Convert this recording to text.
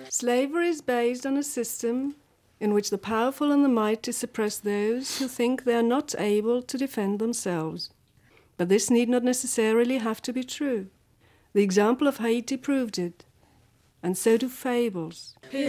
Slavery is based on a system in which the powerful and the mighty suppress those who think they are not able to defend themselves. But this need not necessarily have to be true. The example of Haiti proved it, and so do fables.